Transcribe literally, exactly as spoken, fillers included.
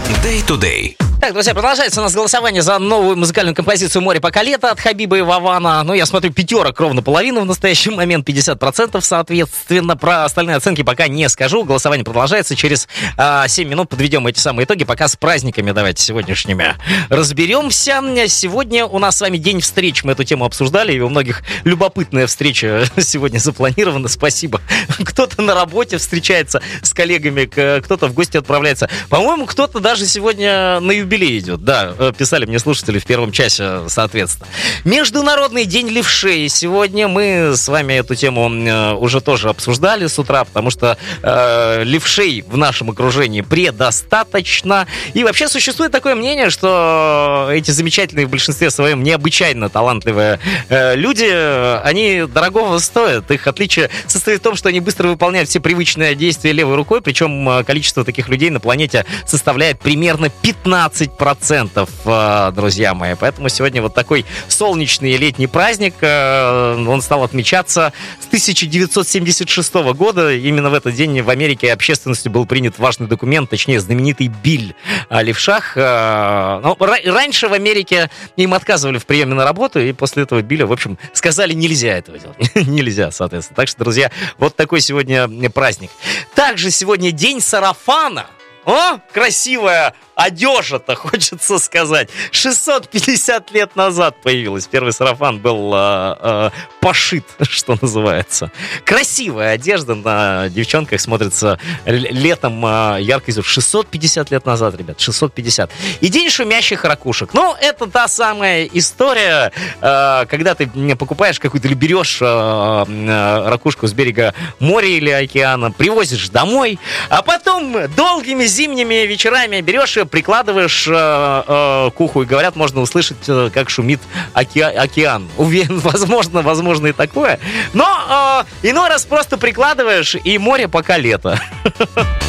Day to Day. Так, друзья, продолжается у нас голосование за новую музыкальную композицию «Море пока лето» от Хабиба и Вавана. Ну, я смотрю, пятерок ровно половину в настоящий момент, пятьдесят процентов, соответственно. Про остальные оценки пока не скажу. Голосование продолжается. Через а, семь минут подведем эти самые итоги. Пока с праздниками давайте сегодняшними разберемся. Сегодня у нас с вами день встреч. Мы эту тему обсуждали, и у многих любопытная встреча сегодня запланирована. Спасибо. Кто-то на работе встречается с коллегами, кто-то в гости отправляется. По-моему, кто-то даже сегодня на юбилей идет. Да, писали мне слушатели в первом часе, соответственно. Международный день левшей. Сегодня мы с вами эту тему уже тоже обсуждали с утра, потому что э, левшей в нашем окружении предостаточно. И вообще существует такое мнение, что эти замечательные в большинстве своем необычайно талантливые э, люди, они дорогого стоят. Их отличие состоит в том, что они быстро выполняют все привычные действия левой рукой, причем количество таких людей на планете составляет примерно пятнадцать процентов, друзья мои. Поэтому сегодня вот такой солнечный летний праздник. Он стал отмечаться с тысяча девятьсот семьдесят шестого года. Именно в этот день в Америке общественностью был принят важный документ, точнее, знаменитый Биль о левшах. Но раньше в Америке им отказывали в приеме на работу, и после этого Билля, в общем, сказали, нельзя этого делать. Нельзя, соответственно. Так что, друзья, вот такой сегодня праздник. Также сегодня день сарафана. О, красивая одежа-то, хочется сказать. шестьсот пятьдесят лет назад появилась. Первый сарафан был э, э, пошит, что называется. Красивая одежда на девчонках смотрится летом э, ярко. шестьсот пятьдесят лет назад, ребят, шестьсот пятьдесят. И день шумящих ракушек. Ну, это та самая история, э, когда ты покупаешь какую-то или берешь э, э, ракушку с берега моря или океана, привозишь домой, а потом долгими зимними вечерами берешь ее, прикладываешь э, э, к уху, и говорят, можно услышать, э, как шумит оке- океан. Уверен, возможно, возможно и такое. Но э, иной раз просто прикладываешь, и море пока лето.